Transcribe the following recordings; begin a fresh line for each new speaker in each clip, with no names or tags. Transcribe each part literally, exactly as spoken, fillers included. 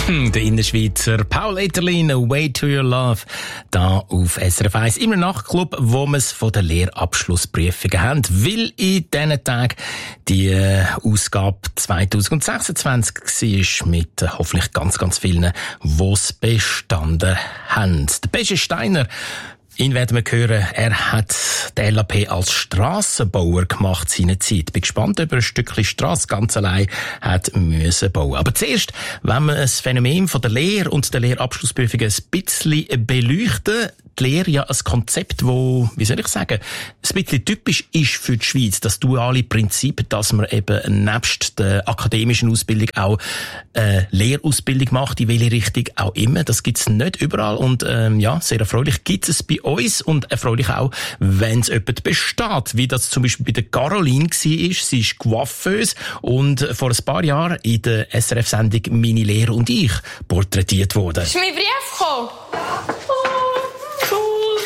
Der Innerschweizer Paul Eterlin, A Way to Your Love, da auf S R F eins, im Nachtclub, wo wir es von den Lehrabschlussprüfungen haben, weil in diesen Tagen die äh, Ausgabe zwanzig sechsundzwanzig war mit äh, hoffentlich ganz, ganz vielen, die es bestanden haben. Der Besche Steiner, ihn werden wir hören. Er hat die L A P als Strassenbauer gemacht seinerzeit. Bin gespannt, ob er ein Stückchen Strasse ganz allein hat müssen bauen. Aber zuerst, wenn wir das Phänomen von der Lehre und der Lehrabschlussprüfung ein bisschen beleuchten, die Lehre ja ein Konzept, wo, wie soll ich sagen, ein bisschen typisch ist für die Schweiz. Das duale Prinzip, dass man eben nebst der akademischen Ausbildung auch äh, Lehrausbildung macht, in welche Richtung auch immer. Das gibt's nicht überall und ähm, ja, sehr erfreulich gibt es bei uns und erfreulich auch, wenn es jemand besteht, wie das zum Beispiel bei der Caroline war. Sie ist Coiffeuse und vor ein paar Jahren in der S R F-Sendung «Meine Lehre und ich» porträtiert worden.
Ist mein Brief gekommen? Oh, cool.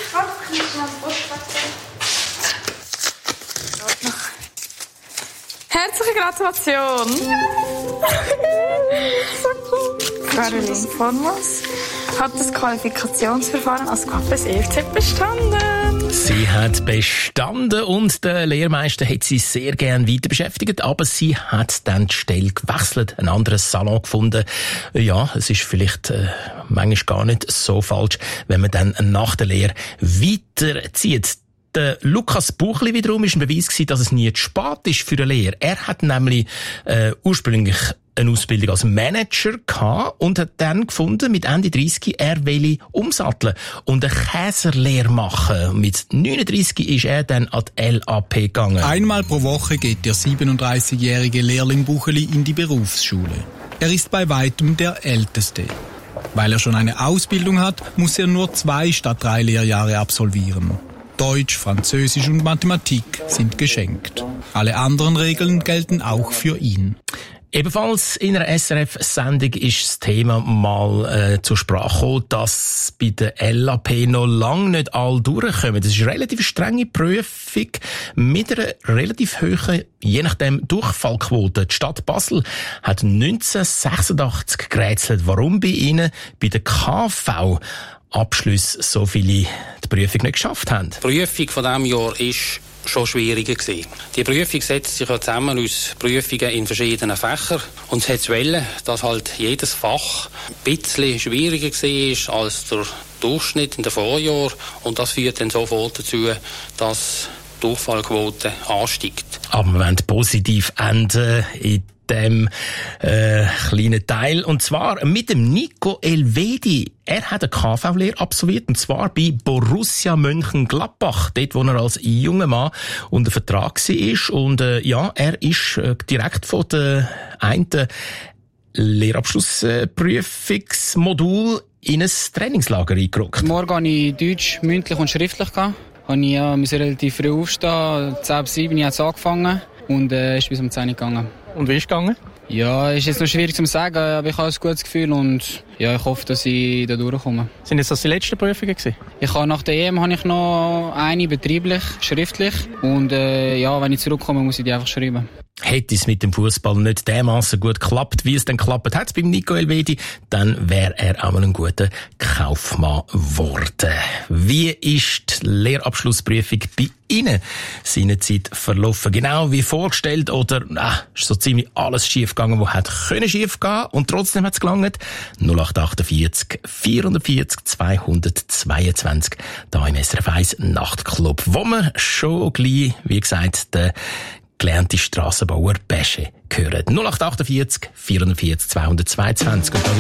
Herzliche Gratulation. So cool. Caroline Formas hat das Qualifikationsverfahren als Coiffeuse E F Z bestanden.
Sie hat bestanden und der Lehrmeister hat sie sehr gern weiter beschäftigt, aber sie hat dann die Stelle gewechselt, ein anderes Salon gefunden. Ja, es ist vielleicht äh, manchmal gar nicht so falsch, wenn man dann nach der Lehre weiterzieht. Der Lukas Buchli wiederum ist ein Beweis gewesen, dass es nie zu spät ist für eine Lehre. Er hat nämlich äh, ursprünglich eine Ausbildung als Manager gehabt und hat dann gefunden, mit Ende dreissig, er will umsatteln und eine Käserlehre machen. Mit neununddreissig ist er dann an die L A P gegangen.
Einmal pro Woche geht der siebenunddreißigjährige Lehrling Bucheli in die Berufsschule. Er ist bei weitem der Älteste. Weil er schon eine Ausbildung hat, muss er nur zwei statt drei Lehrjahre absolvieren. Deutsch, Französisch und Mathematik sind geschenkt. Alle anderen Regeln gelten auch für ihn.
Ebenfalls in einer S R F-Sendung ist das Thema mal äh, zur Sprache gekommen, dass bei der L A P noch lange nicht alle durchkommen. Das ist eine relativ strenge Prüfung mit einer relativ hohen, je nachdem, Durchfallquote. Die Stadt Basel hat neunzehnhundertsechsundachtzig gerätselt, warum bei ihnen bei der K V Abschlüsse so viele die Prüfung nicht geschafft haben.
Die Prüfung von diesem Jahr ist schon schwieriger gewesen. Die Prüfung setzt sich ja zusammen aus Prüfungen in verschiedenen Fächern und es hat zu wollen, dass halt jedes Fach ein bisschen schwieriger war als der Durchschnitt in den Vorjahren und das führt dann sofort dazu, dass die Durchfallquote ansteigt.
Aber wir wollen positiv enden in dem äh, kleinen Teil. Und zwar mit dem Nico Elvedi. Er hat eine K V-Lehre absolviert, und zwar bei Borussia Mönchengladbach, dort, wo er als junger Mann unter Vertrag war. Und äh, ja, er ist äh, direkt von der einen Lehrabschlussprüfungsmodul in ein Trainingslager eingerückt.
Morgen hatte ich Deutsch mündlich und schriftlich. Ich ja, musste relativ früh aufstehen. zehn bis sieben hat es angefangen und äh, ist bis um zehn Uhr gegangen.
Und wie ist es gegangen?
Ja, ist jetzt noch schwierig zu sagen, aber ich habe ein gutes Gefühl und ja, ich hoffe, dass ich da durchkomme.
Sind das die letzten Prüfungen gewesen?
Ich habe nach der E M habe ich noch eine betrieblich, schriftlich und äh, ja, wenn ich zurückkomme, muss ich die einfach schreiben.
Hätte es mit dem Fußball nicht dermaßen gut geklappt, wie es dann geklappt hat beim Nico Elvedi, dann wäre er auch ein guter Kaufmann geworden. Wie ist die Lehrabschlussprüfung bei Ihnen seinerzeit verlaufen? Genau wie vorgestellt oder ah, ist so ziemlich alles schief gegangen, was hätte können schief gehen und trotzdem hat es gelangt? null acht achtundvierzig vierundvierzig zweihundertzweiundzwanzig da im S R F eins Nachtclub, wo wir schon gleich, wie gesagt, der gelernte Strassenbauer Besche hören. null acht achtundvierzig vierundvierzig zweihundertzweiundzwanzig. Und